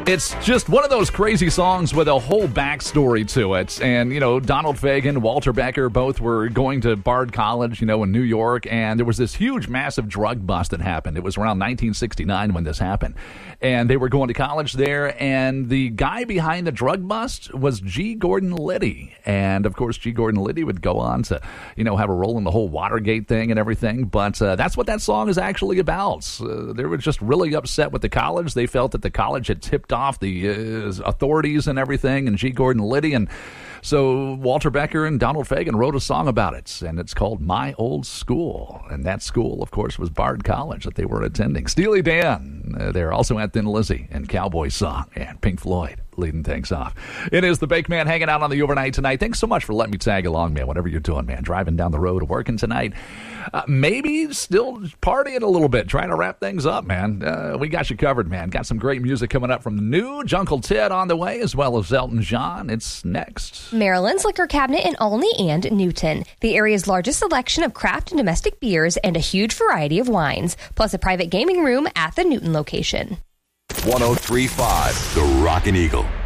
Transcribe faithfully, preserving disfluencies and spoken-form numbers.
It's just one of those crazy songs with a whole backstory to it. And, you know, Donald Fagen, Walter Becker, both were going to Bard College, you know, in New York. And there was this huge, massive drug bust that happened. It was around nineteen sixty-nine when this happened. And they were going to college there. And the guy behind the drug bust was G. Gordon Liddy. And, of course, G. Gordon Liddy would go on to, you know, have a role in the whole Watergate thing and everything. But uh, that's what that song is actually about. Uh, they were just really upset with the college. They felt that the college had tipped off the uh, authorities and everything, and G. Gordon Liddy, and so Walter Becker and Donald Fagen wrote a song about it, and it's called My Old School, and that school, of course, was Bard College that they were attending. Steely Dan, uh, they're also at Thin Lizzy, and Cowboy Song, and Pink Floyd leading things off. It is the Bake Man hanging out on the overnight tonight. Thanks so much for letting me tag along, man, whatever you're doing, man, driving down the road, working tonight, uh, maybe still partying a little bit, trying to wrap things up, man. Uh, we got you covered, man. Got some great music coming up from the new Uncle Ted on the way, as well as Elton John. It's next. Maryland's Liquor Cabinet in Olney and Newton, the area's largest selection of craft and domestic beers and a huge variety of wines, plus a private gaming room at the Newton location. one oh three point five The Rockin' Eagle.